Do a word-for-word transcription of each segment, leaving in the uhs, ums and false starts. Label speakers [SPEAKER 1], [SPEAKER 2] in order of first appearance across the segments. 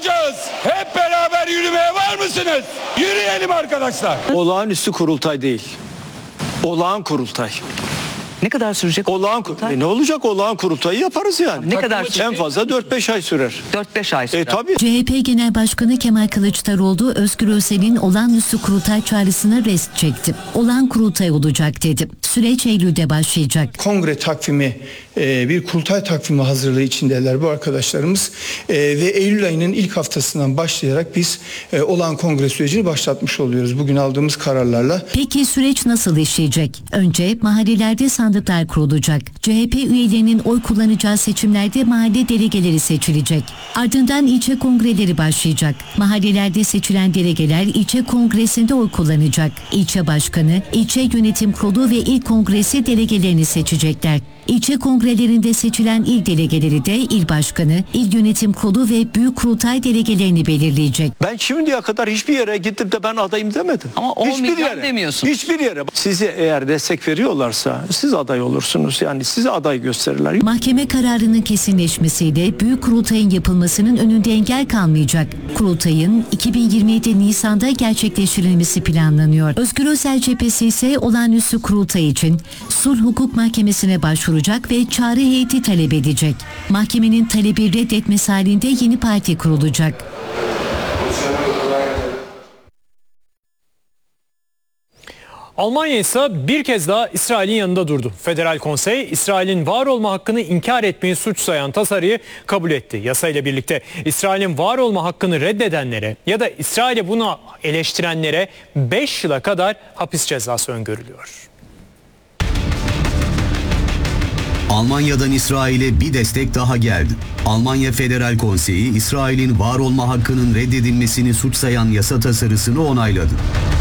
[SPEAKER 1] yapacağız. Hep beraber yürümeye var mısınız? Yürüyelim arkadaşlar.
[SPEAKER 2] Olağanüstü kurultay değil. Olağan kurultay.
[SPEAKER 3] Ne kadar sürecek?
[SPEAKER 2] Olağan kurultay. E ne olacak, olağan kurultayı yaparız yani.
[SPEAKER 3] Ne kadar sürecek?
[SPEAKER 2] En fazla dört beş ay sürer.
[SPEAKER 3] dört beş ay sürer.
[SPEAKER 2] E tabii.
[SPEAKER 4] C H P Genel Başkanı Kemal Kılıçdaroğlu, Özgür Özel'in olağanüstü kurultay çağrısına rest çekti. Olağan kurultay olacak dedi. Süreç Eylül'de başlayacak.
[SPEAKER 5] Kongre takvimi, e, bir kurultay takvimi hazırlığı içindeler bu arkadaşlarımız. E, ve Eylül ayının ilk haftasından başlayarak biz e, olağan kongre sürecini başlatmış oluyoruz. Bugün aldığımız kararlarla.
[SPEAKER 4] Peki süreç nasıl işleyecek? Önce mahallelerde sandıklar kurulacak. C H P üyelerinin oy kullanacağı seçimlerde mahalle delegeleri seçilecek. Ardından ilçe kongreleri başlayacak. Mahallelerde seçilen delegeler ilçe kongresinde oy kullanacak. İlçe başkanı, ilçe yönetim kurulu ve il kongresi delegelerini seçecekler. İlçe kongrelerinde seçilen il delegeleri de il başkanı, il yönetim kurulu ve büyük kurultay delegelerini belirleyecek.
[SPEAKER 2] Ben şimdiye kadar hiçbir yere gidip de ben adayım demedim.
[SPEAKER 3] Ama on
[SPEAKER 2] hiçbir
[SPEAKER 3] milyon
[SPEAKER 2] yere,
[SPEAKER 3] demiyorsun.
[SPEAKER 2] Hiçbir yere. Size eğer destek veriyorlarsa siz aday olursunuz. Yani size aday gösterirler.
[SPEAKER 4] Mahkeme kararının kesinleşmesiyle büyük kurultayın yapılmasının önünde engel kalmayacak. Kurultayın iki bin yirmi yedi Nisan'da gerçekleştirilmesi planlanıyor. Özgür Özel cephesi ise olağanüstü kurultay için Sulh Hukuk Mahkemesi'ne başvuracak ve çağrı heyeti talep edecek. Mahkemenin talebi reddetmesi halinde yeni parti kurulacak.
[SPEAKER 6] Almanya ise bir kez daha İsrail'in yanında durdu. Federal Konsey, İsrail'in var olma hakkını inkar etmeyi suç sayan tasarıyı kabul etti. Yasayla birlikte İsrail'in var olma hakkını reddedenlere ya da İsrail'i buna eleştirenlere beş yıla kadar hapis cezası öngörülüyor.
[SPEAKER 7] Almanya'dan İsrail'e bir destek daha geldi. Almanya Federal Konseyi, İsrail'in var olma hakkının reddedilmesini suç sayan yasa tasarısını onayladı.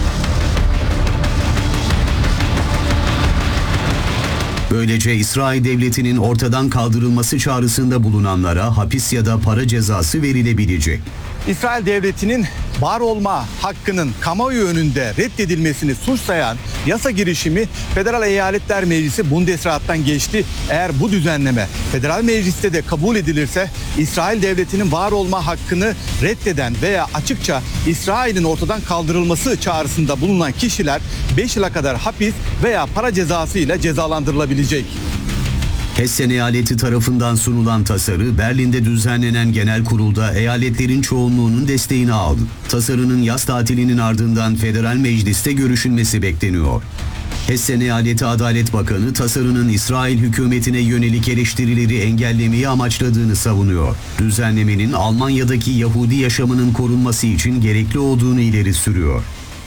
[SPEAKER 7] Böylece İsrail devletinin ortadan kaldırılması çağrısında bulunanlara hapis ya da para cezası verilebilecek.
[SPEAKER 8] İsrail devletinin var olma hakkının kamuoyu önünde reddedilmesini suç sayan yasa girişimi Federal Eyaletler Meclisi Bundesrat'tan geçti. Eğer bu düzenleme Federal Meclis'te de kabul edilirse İsrail devletinin var olma hakkını reddeden veya açıkça İsrail'in ortadan kaldırılması çağrısında bulunan kişiler beş yıla kadar hapis veya para cezası ile cezalandırılabilecek.
[SPEAKER 7] Hessen eyaleti tarafından sunulan tasarı Berlin'de düzenlenen genel kurulda eyaletlerin çoğunluğunun desteğini aldı. Tasarının yaz tatilinin ardından federal mecliste görüşülmesi bekleniyor. Hessen Eyaleti Adalet Bakanı tasarının İsrail hükümetine yönelik eleştirileri engellemeyi amaçladığını savunuyor. Düzenlemenin Almanya'daki Yahudi yaşamının korunması için gerekli olduğunu ileri sürüyor.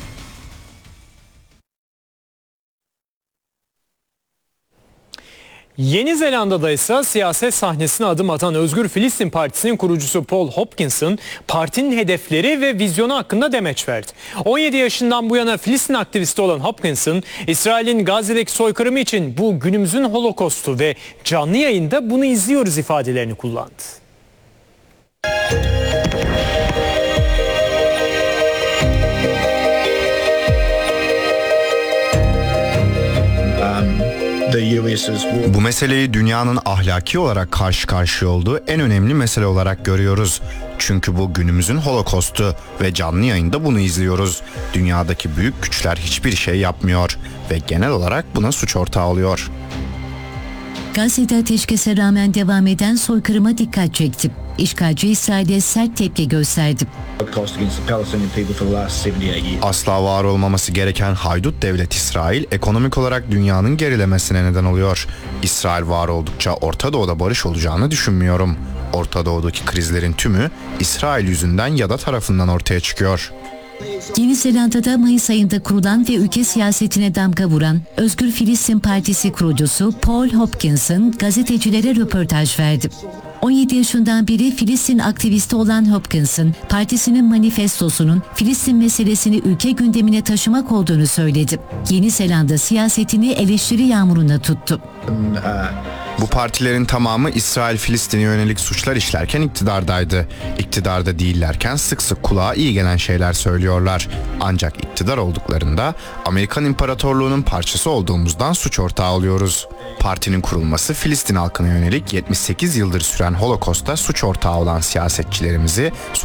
[SPEAKER 6] Yeni Zelanda'da ise siyaset sahnesine adım atan Özgür Filistin Partisi'nin kurucusu Paul Hopkinson, partinin hedefleri ve vizyonu hakkında demeç verdi. on yedi yaşından bu yana Filistin aktivisti olan Hopkinson, İsrail'in Gazze'deki soykırımı için bu günümüzün holokostu ve canlı yayında bunu izliyoruz ifadelerini kullandı.
[SPEAKER 9] Bu meseleyi dünyanın ahlaki olarak karşı karşıya olduğu en önemli mesele olarak görüyoruz. Çünkü bu günümüzün holokostu ve canlı yayında bunu izliyoruz. Dünyadaki büyük güçler hiçbir şey yapmıyor ve genel olarak buna suç ortağı oluyor.
[SPEAKER 4] Gazze'de ateşkese rağmen devam eden soykırıma dikkat çekti. İşgalci İsrail'e sert tepki gösterdi.
[SPEAKER 9] Asla var olmaması gereken haydut devlet İsrail, ekonomik olarak dünyanın gerilemesine neden oluyor. İsrail var oldukça Orta Doğu'da barış olacağını düşünmüyorum. Orta Doğu'daki krizlerin tümü İsrail yüzünden ya da tarafından ortaya çıkıyor.
[SPEAKER 4] Yeni Zelanda'da Mayıs ayında kurulan ve ülke siyasetine damga vuran Özgür Filistin Partisi kurucusu Paul Hopkinson gazetecilere röportaj verdi. on yedi yaşından beri Filistin aktivisti olan Hopkinson, partisinin manifestosunun Filistin meselesini ülke gündemine taşımak olduğunu söyledi. Yeni Zelanda siyasetini eleştiri yağmuruna tuttu.
[SPEAKER 9] Bu partilerin tamamı İsrail Filistin'e yönelik suçlar işlerken iktidardaydı. İktidarda değillerken sık sık kulağa iyi gelen şeyler söylüyorlar. Ancak iktidar olduklarında Amerikan İmparatorluğu'nun parçası olduğumuzdan suç ortağı oluyoruz. Partinin kurulması Filistin halkına yönelik yetmiş sekiz yıldır süren Holocaust'ta suç ortağı olan siyasetçilerimizi